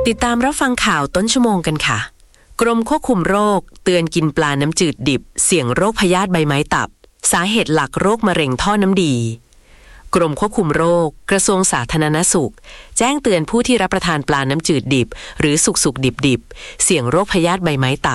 ติดตามรับฟังข่าวต้นชั่วโมงกันค่ะกรมควบคุมโรคเตือนกินปลาน้ำจืดดิบเสี่ยงโรคพยาธิใบไม้ตับสาเหตุหลักโรคมะเร็งท่อน้ำดีกรมควบคุมโรคกระทรวงสาธารณสุขแจ้งเตือนผู้ที่รับประทานปลาน้ำจืดดิบหรือสุกดิบเสี่ยงโรคพยาธิใบไม้ตับ